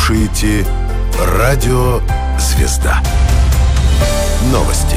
слушаете Радио Звезда. Новости.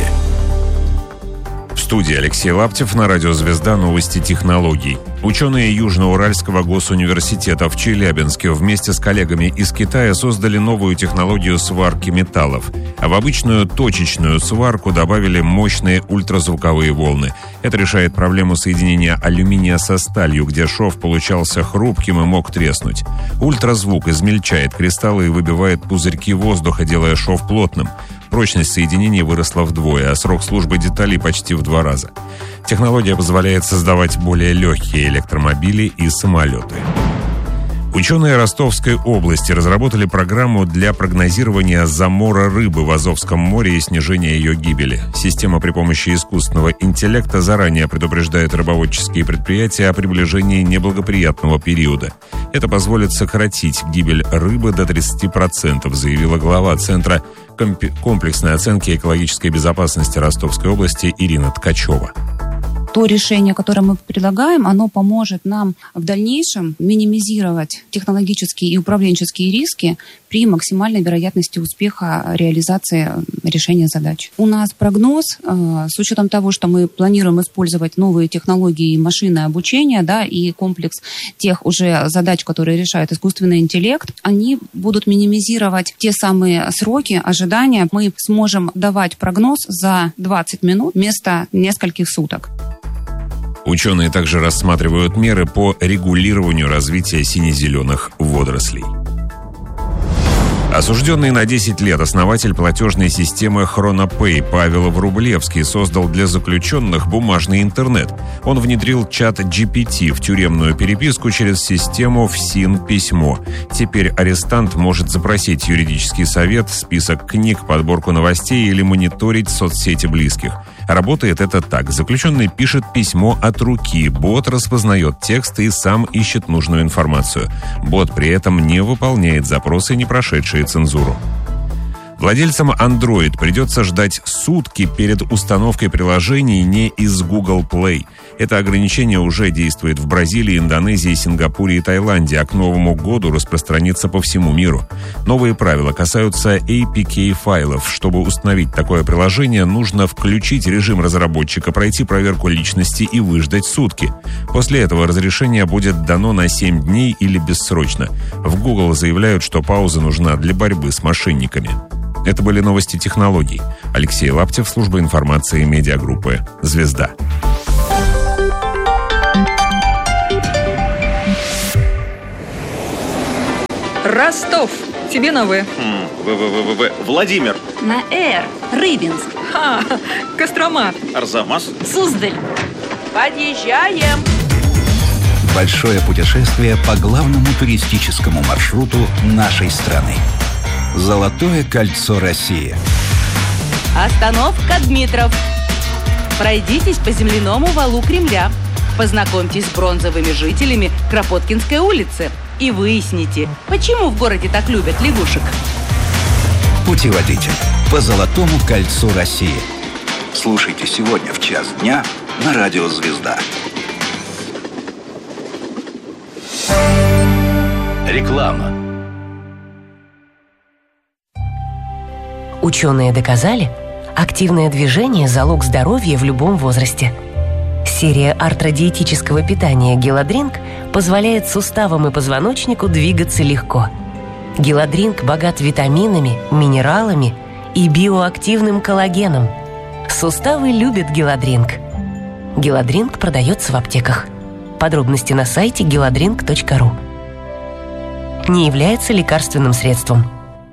В студии Алексей Лаптев, на Радио Звезда новости технологий. Ученые Южноуральского госуниверситета в Челябинске вместе с коллегами из Китая создали новую технологию сварки металлов. А в обычную точечную сварку добавили мощные ультразвуковые волны. Это решает проблему соединения алюминия со сталью, где шов получался хрупким и мог треснуть. Ультразвук измельчает кристаллы и выбивает пузырьки воздуха, делая шов плотным. Прочность соединений выросла вдвое, а срок службы деталей почти в 2 раза. Технология позволяет создавать более легкие электромобили и самолеты. Ученые Ростовской области разработали программу для прогнозирования замора рыбы в Азовском море и снижения ее гибели. Система при помощи искусственного интеллекта заранее предупреждает рыбоводческие предприятия о приближении неблагоприятного периода. Это позволит сократить гибель рыбы до 30%, заявила глава Центра комплексной оценки экологической безопасности Ростовской области Ирина Ткачева. То решение, которое мы предлагаем, оно поможет нам в дальнейшем минимизировать технологические и управленческие риски при максимальной вероятности успеха реализации решения задач. У нас прогноз, с учетом того, что мы планируем использовать новые технологии и машинное обучение, и комплекс тех уже задач, которые решает искусственный интеллект, они будут минимизировать те самые сроки ожидания. Мы сможем давать прогноз за 20 минут вместо нескольких суток. Ученые также рассматривают меры по регулированию развития сине-зеленых водорослей. Осужденный на 10 лет основатель платежной системы HronoPay Павел Врублевский создал для заключенных бумажный интернет. Он внедрил чат GPT в тюремную переписку через систему ФСИН-письмо. Теперь арестант может запросить юридический совет, список книг, подборку новостей или мониторить соцсети близких. Работает это так. Заключенный пишет письмо от руки. Бот распознает текст и сам ищет нужную информацию. Бот при этом не выполняет запросы, не прошедшие цензуру. Владельцам Android придется ждать сутки перед установкой приложений не из Google Play. Это ограничение уже действует в Бразилии, Индонезии, Сингапуре и Таиланде, а к Новому году распространится по всему миру. Новые правила касаются APK-файлов. Чтобы установить такое приложение, нужно включить режим разработчика, пройти проверку личности и выждать сутки. После этого разрешение будет дано на 7 дней или бессрочно. В Google заявляют, что пауза нужна для борьбы с мошенниками. Это были новости технологий. Алексей Лаптев, служба информации медиагруппы «Звезда». Ростов. Тебе на «В». Владимир. На «Р». Рыбинск. Кострома. Арзамас. Суздаль. Подъезжаем. Большое путешествие по главному туристическому маршруту нашей страны. Золотое кольцо России. Остановка Дмитров. Пройдитесь по земляному валу Кремля. Познакомьтесь с бронзовыми жителями Кропоткинской улицы. И выясните, почему в городе так любят лягушек. Путеводитель по Золотому кольцу России. Слушайте сегодня в 1:00 дня на Радио Звезда. Реклама. Ученые доказали, активное движение – залог здоровья в любом возрасте. Серия артродиетического питания «Геладринк» позволяет суставам и позвоночнику двигаться легко. «Геладринк» богат витаминами, минералами и биоактивным коллагеном. Суставы любят «Геладринк». «Геладринк» продается в аптеках. Подробности на сайте geladrink.ru. Не является лекарственным средством.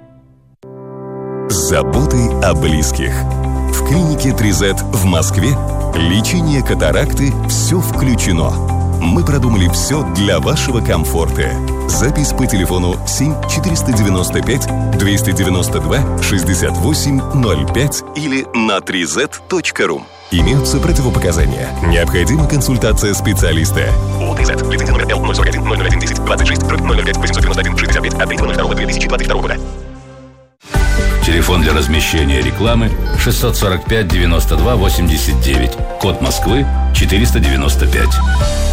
Заботы о близких. В клинике 3Z в Москве лечение катаракты «Все включено». Мы продумали все для вашего комфорта. Запись по телефону 7 495 292 6805 или на 3z.ru. Имеются противопоказания. Необходима консультация специалиста. УТЗ. Лицензия номер L041-001-10 26/005-891-65 от 3.02.2022 года. Телефон для размещения рекламы 645 92 89. Код Москвы 495.